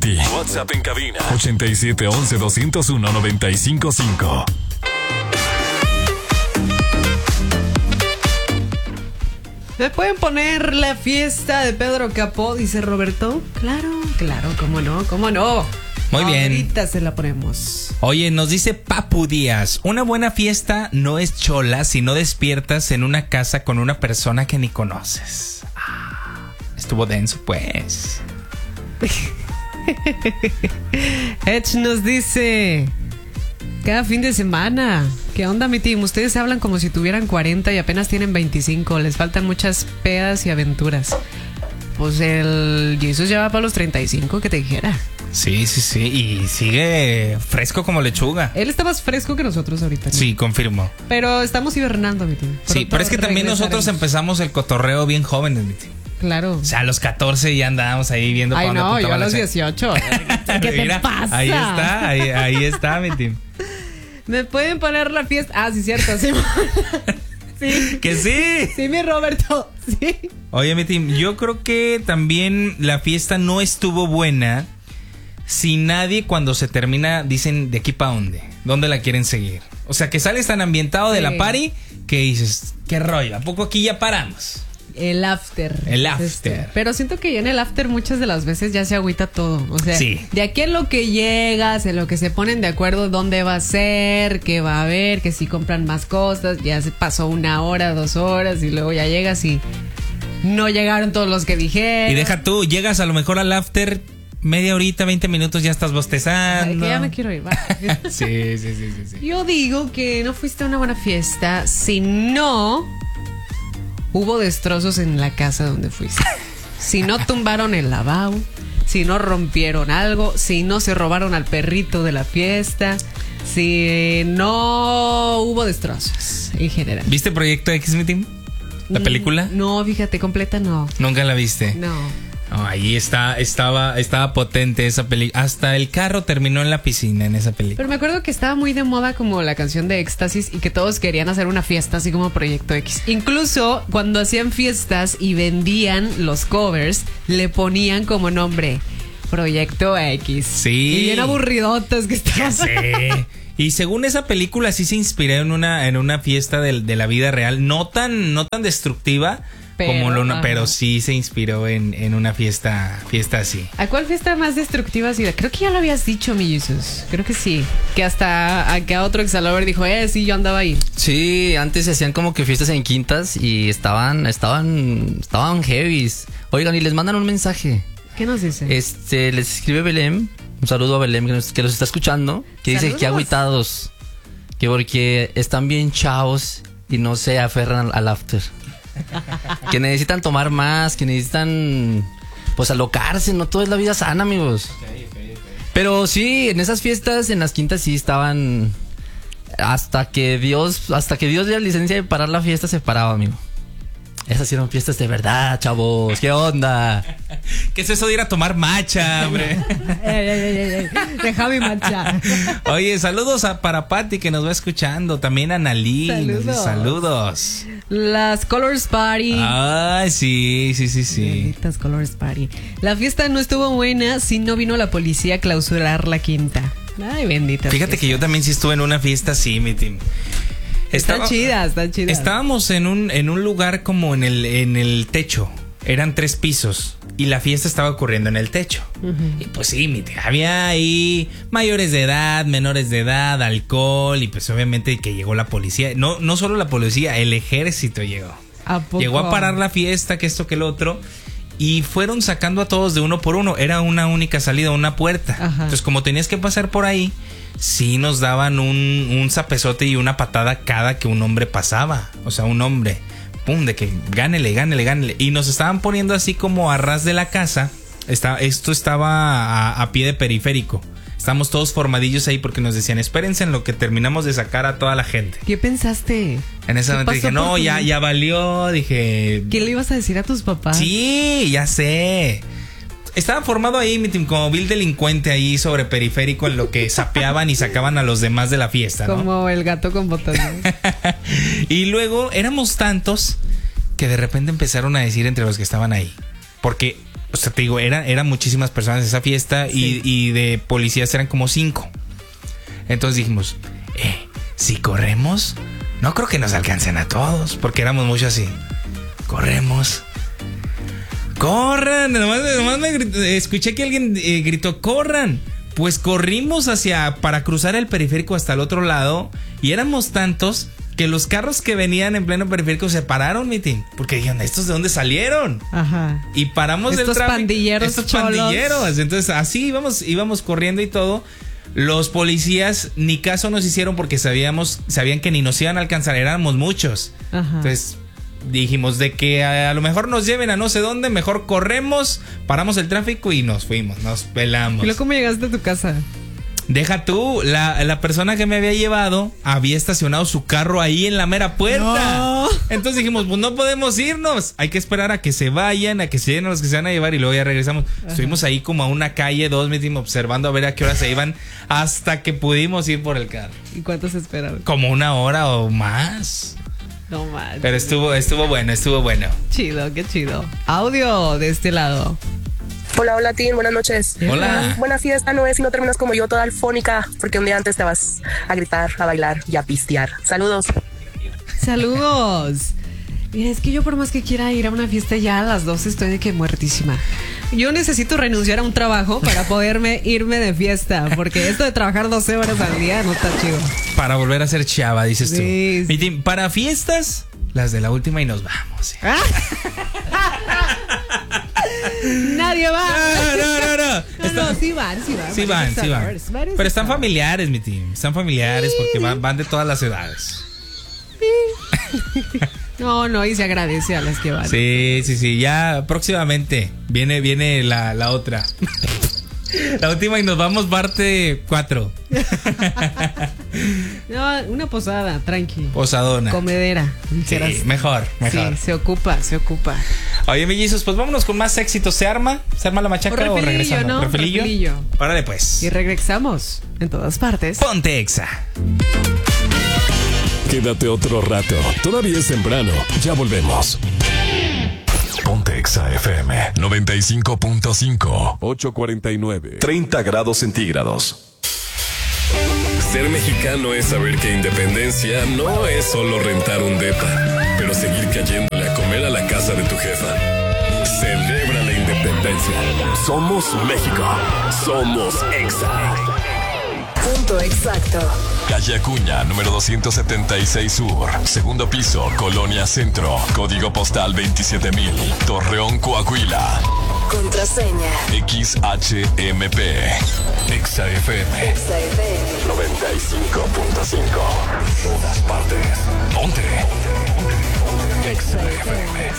ti. WhatsApp en cabina 8711-201-955. ¿Me pueden poner la fiesta de Pedro Capó? Dice Roberto. Claro, cómo no. Muy bien. Ahorita se la ponemos. Oye, nos dice Papu Díaz, una buena fiesta no es chola si no despiertas en una casa con una persona que ni conoces. Estuvo denso, pues. Edge nos dice, cada fin de semana, ¿qué onda, mi team? Ustedes hablan como si tuvieran 40 y apenas tienen 25. Les faltan muchas pedas y aventuras. Pues el Jesus ya va para los 35, que te dijera. Sí. Y sigue fresco como lechuga. Él está más fresco que nosotros ahorita, ¿no? Sí, confirmo. Pero estamos hibernando, mi team. Sí, pero es que también nosotros empezamos el cotorreo bien jóvenes, mi team. Claro. O sea, a los 14 ya andábamos ahí viendo. Ay, no, yo a los la... 18. ¿Qué te Mira, pasa? Ahí está, mi team. ¿Me pueden poner la fiesta? Ah, sí, cierto. Sí. Sí. ¡Que sí! Sí, mi Roberto. Sí. Oye, mi team, yo creo que también la fiesta no estuvo buena si nadie cuando se termina dicen de aquí para dónde la quieren seguir. O sea, que sales tan ambientado de la party que dices, qué rollo, ¿a poco aquí ya paramos? El after. Pero siento que ya en el after muchas de las veces ya se agüita todo. O sea, sí. De aquí en lo que llegas, en lo que se ponen de acuerdo dónde va a ser, qué va a haber, que si compran más cosas, ya se pasó 1 hora, 2 horas y luego ya llegas y no llegaron todos los que dijeron. Y deja tú, llegas a lo mejor al after, media horita, 20 minutos, ya estás bostezando. Ay, que ya me quiero ir, va. Sí. Yo digo que no fuiste a una buena fiesta si no hubo destrozos en la casa donde fuiste. Si no tumbaron el lavabo, si no rompieron algo, si no se robaron al perrito de la fiesta, si no hubo destrozos en general. ¿Viste Proyecto X, mi team? ¿La película? No, fíjate, completa no. ¿Nunca la viste? No. No, ahí estaba potente esa película. Hasta el carro terminó en la piscina en esa película. Pero me acuerdo que estaba muy de moda como la canción de Éxtasis y que todos querían hacer una fiesta así como Proyecto X. Incluso cuando hacían fiestas y vendían los covers, le ponían como nombre Proyecto X. Sí. Y bien aburridotas que estaban. Sí. Y según esa película sí se inspiró en una fiesta de la vida real, no tan destructiva. Pero sí se inspiró en una fiesta así. ¿A cuál fiesta más destructiva has ido? Creo que ya lo habías dicho, mi Jesus. Creo que sí. Que hasta a otro exalover dijo, sí, yo andaba ahí. Sí, antes se hacían como que fiestas en quintas y estaban heavies. Oigan, y les mandan un mensaje. ¿Qué nos dice? Les escribe Belém. Un saludo a Belém que los está escuchando. Que dice que agüitados. Que porque están bien chavos y no se aferran al after. Que necesitan tomar más, que necesitan pues alocarse, no todo es la vida sana, amigos. Pero sí, en esas fiestas, en las quintas sí estaban hasta que Dios dio licencia de parar la fiesta, se paraba, amigo. Esas eran fiestas de verdad, chavos. ¿Qué onda? ¿Qué es eso de ir a tomar matcha, hombre? Deja mi matcha. Oye, saludos para Patti que nos va escuchando. También a Analí. Saludos. Las Colors Party. Ay, sí. Benditas Colors Party. La fiesta no estuvo buena si no vino la policía a clausurar la quinta. Ay, bendita. Fíjate que yo también sí estuve en una fiesta así, mi team. Están chidas. Estábamos en un lugar como en el techo. Eran 3 pisos y la fiesta estaba ocurriendo en el techo. Y pues sí, había ahí mayores de edad, menores de edad, alcohol y pues obviamente que llegó la policía. No solo la policía, el ejército llegó. ¿A poco? Llegó a parar la fiesta, que esto, que lo otro. Y fueron sacando a todos de uno por uno. Era una única salida, una puerta. Ajá. Entonces como tenías que pasar por ahí, sí nos daban un zapezote y una patada cada que un hombre pasaba. O sea, un hombre, pum, de que gánele. Y nos estaban poniendo así como a ras de la casa. Esto estaba a pie de periférico. Estábamos todos formadillos ahí porque nos decían, espérense en lo que terminamos de sacar a toda la gente. ¿Qué pensaste? En ese momento dije, no, ya valió. Dije, ¿qué le ibas a decir a tus papás? Sí, ya sé. Estaba formado ahí, como vil delincuente ahí sobre periférico en lo que sapeaban y sacaban a los demás de la fiesta, ¿no? Como el gato con botones. Y luego éramos tantos que de repente empezaron a decir entre los que estaban ahí, porque, o sea, te digo, eran muchísimas personas en esa fiesta y de policías eran como 5. Entonces dijimos, si corremos, no creo que nos alcancen a todos, porque éramos muchos así. Corremos. ¡Corran! Nomás escuché que alguien gritó, ¡corran! Pues corrimos para cruzar el periférico hasta el otro lado y éramos tantos que los carros que venían en pleno periférico se pararon, mi team, porque dijeron, ¿estos de dónde salieron? Ajá. Y paramos del tráfico. Estos pandilleros. Entonces así íbamos corriendo y todo. Los policías ni caso nos hicieron porque sabían que ni nos iban a alcanzar, éramos muchos. Ajá. Entonces dijimos de que a lo mejor nos lleven a no sé dónde, mejor corremos, paramos el tráfico y nos fuimos, nos pelamos. ¿Y luego cómo llegaste a tu casa? Deja tú, la persona que me había llevado había estacionado su carro ahí en la mera puerta. No. Entonces dijimos, pues no podemos irnos, hay que esperar a que se vayan, a que se lleguen los que se van a llevar y luego ya regresamos. Ajá. Estuvimos ahí como a una calle, 2 minutos observando a ver a qué hora se iban hasta que pudimos ir por el carro. ¿Y cuántos esperaron? Como 1 hora o más. No más. Pero estuvo bueno. Chido, qué chido. Audio de este lado. Hola, Tim, buenas noches. Hola. Buena fiesta no es si no terminas como yo, toda alfónica, porque un día antes te vas a gritar, a bailar y a pistear. Saludos. Mira, es que yo por más que quiera ir a una fiesta ya a las 12 estoy de que muertísima. Yo necesito renunciar a un trabajo para poderme irme de fiesta, porque esto de trabajar 12 horas al día no está chido. Para volver a ser chava, dices tú. Sí. Mi team, para fiestas, las de la última y nos vamos. Nadie va. No. Sí van. Pero están familiares, mi team. Están familiares porque van de todas las edades. No, y se agradece a las que van. Sí. Ya próximamente viene la otra. La última y nos vamos parte 4. No, una posada, tranqui. Posadona. Comedera. Sí, mejor. Sí, se ocupa. Oye, mellizos, pues vámonos con más éxitos. ¿Se arma la machaca o regresamos? ¿No? Refelillo. Órale pues. Y regresamos en todas partes. Ponte Exa. Quédate otro rato. Todavía es temprano. Ya volvemos. Ponte Exa FM 95.5 8:49 30 grados centígrados. Ser mexicano es saber que independencia no es solo rentar un depa, pero seguir cayéndole a comer a la casa de tu jefa. Celebra la independencia. Somos México. Somos Exa. Punto exacto. Calle Acuña, número 276 Sur, segundo piso, Colonia Centro, código postal 27000, Torreón, Coahuila. Contraseña XHMP. Exa FM 95.5. Todas partes. Ponte. Exa FM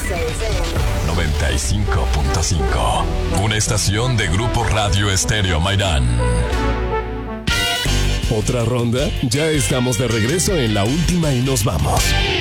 95.5. Una estación de Grupo Radio Estéreo Mairán. ¿Otra ronda? Ya estamos de regreso en la última y nos vamos.